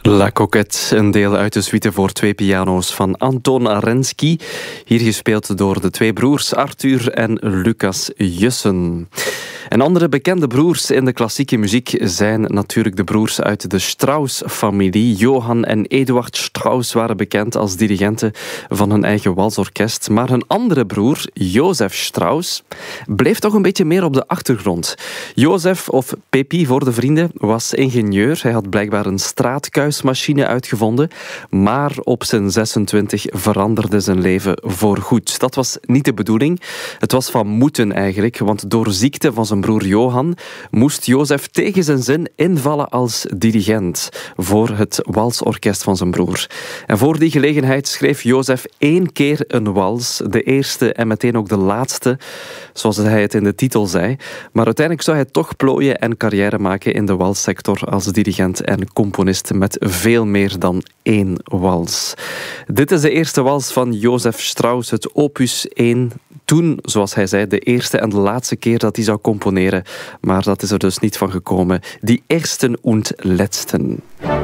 La Coquette, een deel uit de suite voor 2 piano's van Anton Arensky. Hier gespeeld door de 2 broers Arthur en Lucas Jussen. En andere bekende broers in de klassieke muziek zijn natuurlijk de broers uit de Strauss-familie. Johann en Eduard Strauss waren bekend als dirigenten van hun eigen walsorkest. Maar hun andere broer, Josef Strauss, bleef toch een beetje meer op de achtergrond. Josef, of Pepi voor de vrienden, was ingenieur. Hij had blijkbaar een straatkuismachine uitgevonden. Maar op zijn 26 veranderde zijn leven voorgoed. Dat was niet de bedoeling. Het was van moeten eigenlijk, want door ziekte van zijn broer Johan moest Jozef tegen zijn zin invallen als dirigent voor het walsorkest van zijn broer. En voor die gelegenheid schreef Jozef 1 keer een wals, de eerste en meteen ook de laatste, zoals hij het in de titel zei. Maar uiteindelijk zou hij toch plooien en carrière maken in de walssector als dirigent en componist met veel meer dan 1 wals. Dit is de eerste wals van Josef Strauss, het opus 1. Toen, zoals hij zei, de eerste en de laatste keer dat hij zou componeren. Maar dat is er dus niet van gekomen. Die Ersten und Letzten.